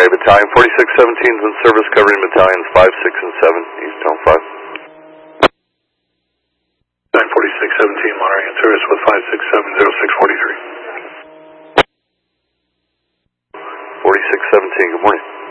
Monterey Battalion, 4617 is in service covering battalions 5, 6, and 7, Eastbound 5. 4617 Monterey in service with 5670643. 4617, good morning.